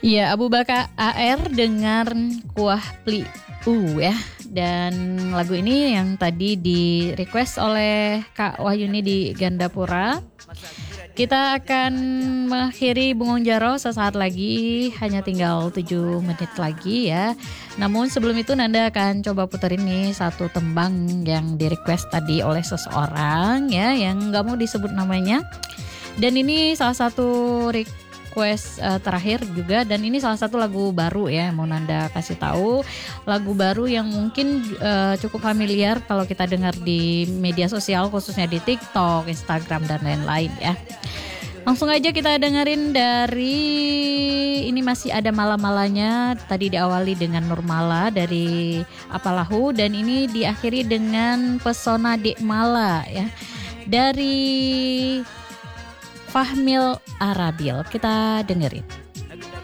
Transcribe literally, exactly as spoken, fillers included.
Iya, Abu Bakar A R dengan Kuah Pli U ya. Dan lagu ini yang tadi di request oleh Kak Wahyuni di Gandapura. Kita akan mengakhiri Bengong Jaro sesaat lagi, hanya tinggal tujuh menit lagi ya. Namun sebelum itu Nanda akan coba puterin nih satu tembang yang di request tadi oleh seseorang ya, yang gak mau disebut namanya. Dan ini salah satu request uh, terakhir juga, dan ini salah satu lagu baru ya, mau Nanda kasih tahu lagu baru yang mungkin uh, cukup familiar kalau kita dengar di media sosial, khususnya di TikTok, Instagram dan lain-lain ya. Langsung aja kita dengerin dari ini masih ada Mala-malanya, tadi diawali dengan Nurmala dari Apalahu, dan ini diakhiri dengan Pesona Dek Mala ya dari Fahmil Arabil. Kita dengerin.